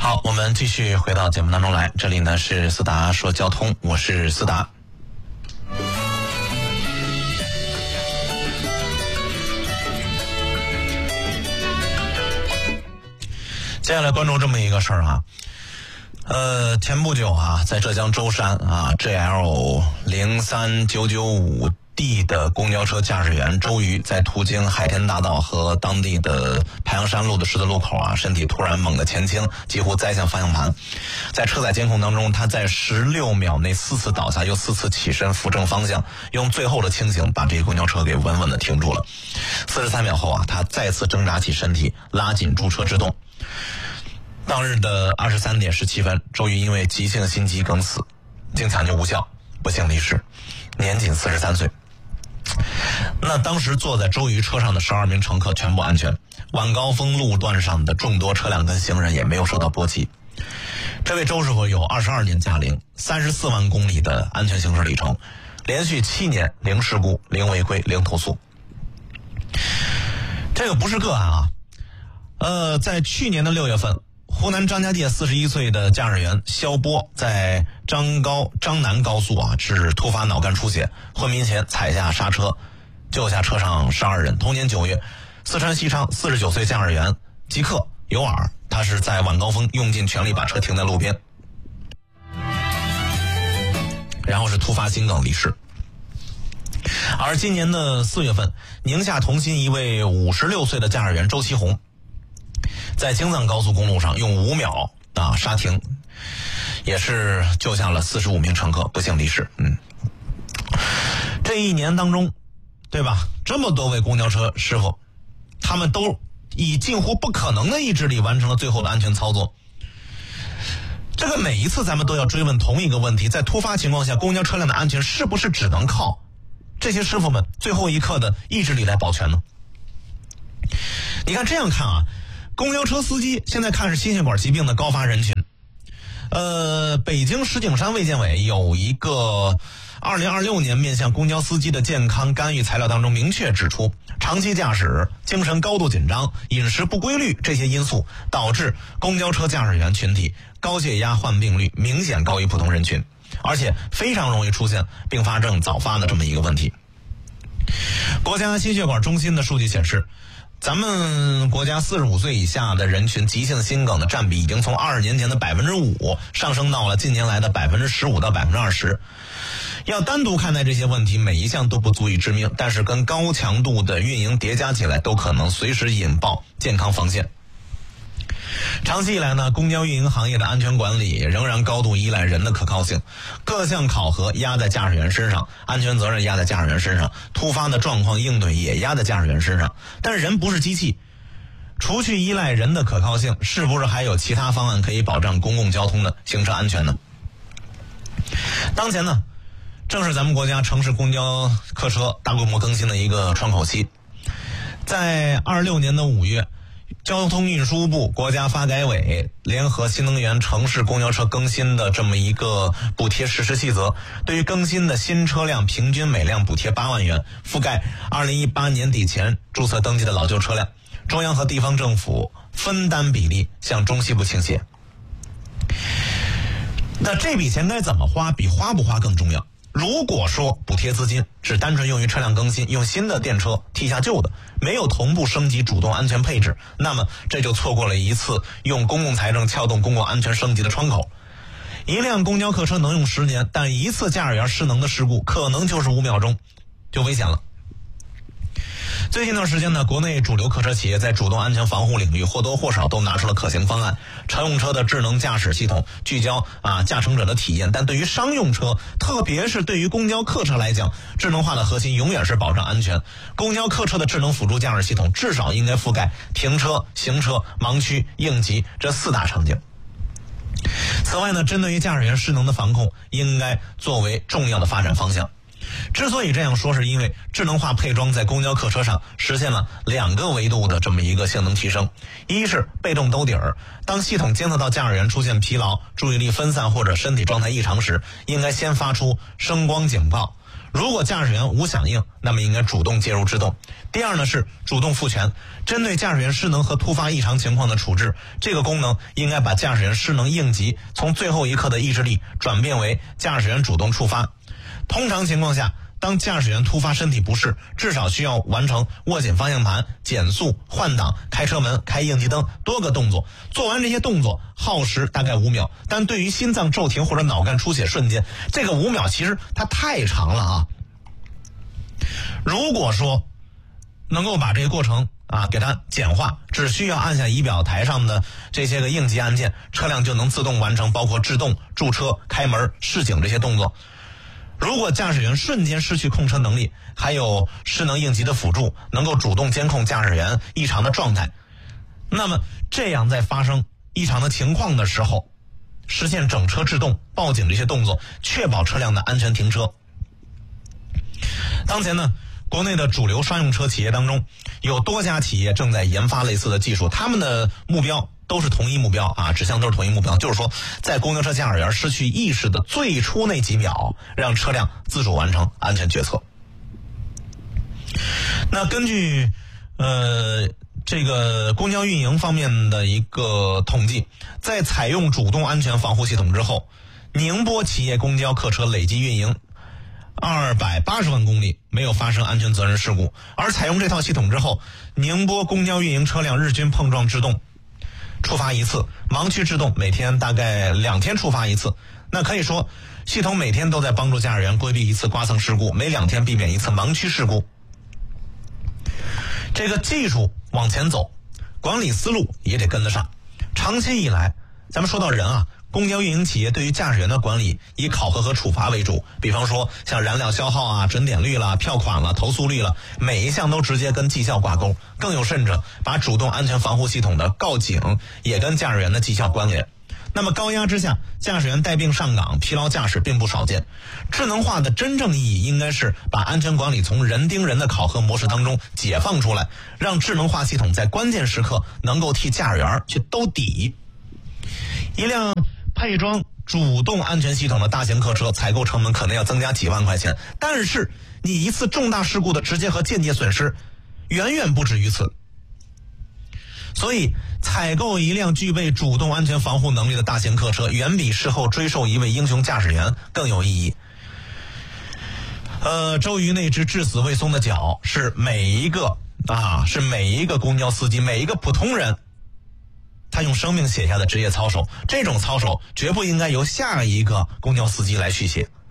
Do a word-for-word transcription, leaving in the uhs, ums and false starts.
好，我们继续回到节目当中来，这里呢是思达说交通，我是思达。接下来关注这么一个事儿啊，呃，前不久啊，在浙江舟山啊 G L 零三九九五 D 的公交车驾驶员周瑜在途经海天大道和当地的排阳山路的十字路口啊，身体突然猛地前倾，几乎栽向方向盘。在车载监控当中，他在十六秒内四次倒下，又四次起身扶正方向，用最后的清醒把这个公交车给稳稳地停住了。四十三秒后啊，他再次挣扎起身体，拉紧驻车制动。当日的二十三点十七分，周瑜因为急性心肌梗死，经抢救无效，不幸离世，年仅四十三岁。那当时坐在周瑜车上的十二名乘客全部安全，晚高峰路段上的众多车辆跟行人也没有受到波及。这位周师傅有二十二年驾龄，三十四万公里的安全行驶里程，连续七年零事故、零违规、零投诉。这个不是个案啊，呃，在去年的六月份，湖南张家界四十一岁的驾驶员肖波在张高张南高速啊是突发脑干出血，昏迷前踩下刹车，救下车上十二人。同年九月，四川西昌四十九岁驾驶员吉克尤尔，他是在晚高峰用尽全力把车停在路边，然后是突发心梗离世。而今年的四月份，宁夏同心一位五十六岁的驾驶员周其红，在京藏高速公路上用五秒啊刹停，也是救下了四十五名乘客，不幸离世。嗯，这一年当中，对吧？这么多位公交车师傅，他们都以近乎不可能的意志力完成了最后的安全操作。这个每一次咱们都要追问同一个问题：在突发情况下，公交车辆的安全是不是只能靠这些师傅们最后一刻的意志力来保全呢？你看这样看啊。公交车司机现在看是心血管疾病的高发人群。呃，北京石景山卫健委有一个二零二六年面向公交司机的健康干预材料当中明确指出，长期驾驶、精神高度紧张、饮食不规律这些因素导致公交车驾驶员群体高血压患病率明显高于普通人群，而且非常容易出现并发症早发的这么一个问题。国家心血管中心的数据显示，咱们国家四十五岁以下的人群急性心梗的占比已经从二十年前的百分之五上升到了近年来的百分之十五到百分之二十。要单独看待这些问题，每一项都不足以致命，但是跟高强度的运营叠加起来，都可能随时引爆健康防线。长期以来呢，公交运营行业的安全管理仍然高度依赖人的可靠性，各项考核压在驾驶员身上，安全责任压在驾驶员身上，突发的状况应对也压在驾驶员身上。但是人不是机器，除去依赖人的可靠性，是不是还有其他方案可以保障公共交通的行车安全呢？当前呢，正是咱们国家城市公交客车大规模更新的一个窗口期。在二六年的五月，交通运输部、国家发改委联合新能源城市公交车更新的这么一个补贴实施细则，对于更新的新车辆平均每辆补贴八万元，覆盖二零一八年底前注册登记的老旧车辆。中央和地方政府分担比例向中西部倾斜。那这笔钱该怎么花，比花不花更重要。如果说补贴资金只单纯用于车辆更新，用新的电车替下旧的，没有同步升级主动安全配置，那么这就错过了一次用公共财政撬动公共安全升级的窗口。一辆公交客车能用十年，但一次驾驶员失能的事故可能就是五秒钟，就危险了。最近一段时间呢，国内主流客车企业在主动安全防护领域或多或少都拿出了可行方案。乘用车的智能驾驶系统聚焦啊驾乘者的体验，但对于商用车，特别是对于公交客车来讲，智能化的核心永远是保障安全。公交客车的智能辅助驾驶系统至少应该覆盖停车、行车、盲区、应急这四大场景。此外呢，针对于驾驶员失能的防控，应该作为重要的发展方向。之所以这样说，是因为智能化配装在公交客车上实现了两个维度的这么一个性能提升。一是被动兜底儿，当系统监测到驾驶员出现疲劳、注意力分散或者身体状态异常时，应该先发出声光警报。 如果驾驶员无响应，那么应该主动介入制动。第二呢是主动赋权，针对驾驶员失能和突发异常情况的处置，这个功能应该把驾驶员失能应急从最后一刻的意志力转变为驾驶员主动触发。通常情况下，当驾驶员突发身体不适，至少需要完成握紧方向盘、减速、换挡、开车门、开应急灯多个动作。做完这些动作耗时大概五秒，但对于心脏骤停或者脑干出血瞬间，这个五秒其实它太长了啊。如果说能够把这个过程啊给它简化，只需要按下仪表台上的这些个应急按键，车辆就能自动完成包括制动、驻车、开门、示警这些动作。如果驾驶员瞬间失去控车能力，还有失能应急的辅助，能够主动监控驾驶员异常的状态，那么这样在发生异常的情况的时候，实现整车制动、报警这些动作，确保车辆的安全停车。当前呢，国内的主流商用车企业当中，有多家企业正在研发类似的技术，他们的目标都是同一目标啊，指向都是同一目标，就是说在公交车驾驶员失去意识的最初那几秒，让车辆自主完成安全决策。那根据呃这个公交运营方面的一个统计，在采用主动安全防护系统之后，宁波企业公交客车累计运营二百八十万公里，没有发生安全责任事故。而采用这套系统之后，宁波公交运营车辆日均碰撞制动触发一次，盲区制动每天大概两天触发一次。那可以说，系统每天都在帮助驾驶员规避一次刮蹭事故，每两天避免一次盲区事故。这个技术往前走，管理思路也得跟得上。长期以来，咱们说到人啊，公交运营企业对于驾驶员的管理以考核和处罚为主，比方说像燃料消耗啊、准点率啦、票款啦、投诉率啦，每一项都直接跟绩效挂钩。更有甚者，把主动安全防护系统的告警也跟驾驶员的绩效关联。那么高压之下，驾驶员带病上岗、疲劳驾驶并不少见。智能化的真正意义应该是把安全管理从人盯人的考核模式当中解放出来，让智能化系统在关键时刻能够替驾驶员去兜底。一辆配装主动安全系统的大型客车采购成本可能要增加几万块钱，但是你一次重大事故的直接和间接损失远远不止于此。所以采购一辆具备主动安全防护能力的大型客车，远比事后追授一位英雄驾驶员更有意义。呃，周瑜那只至死未松的脚，是每一个啊，是每一个公交司机，每一个普通人他用生命写下的职业操守，这种操守绝不应该由下一个公交司机来续写。